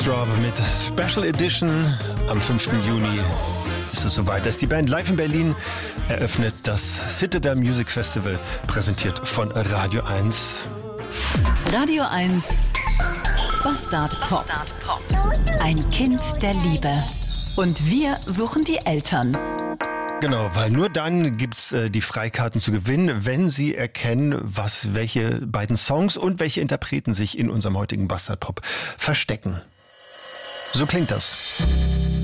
Drop mit Special Edition. Am 5. Juni ist es soweit, dass die Band live in Berlin eröffnet das Citadel Music Festival, präsentiert von Radio 1. Radio 1 Bastard Pop. Ein Kind der Liebe. Und wir suchen die Eltern. Genau, weil nur dann gibt's die Freikarten zu gewinnen, wenn Sie erkennen, welche beiden Songs und welche Interpreten sich in unserem heutigen Bastard Pop verstecken. So klingt das.